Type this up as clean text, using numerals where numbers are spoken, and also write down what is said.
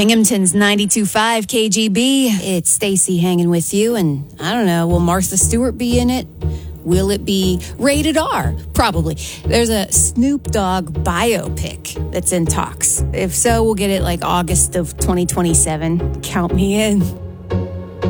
Binghamton's 92.5 KGB. It's Stacy hanging with you, and I don't know, will Martha Stewart be in it? Will it be rated R? Probably. There's a Snoop Dogg biopic that's in talks. If so, we'll get it like August of 2027. Count me in.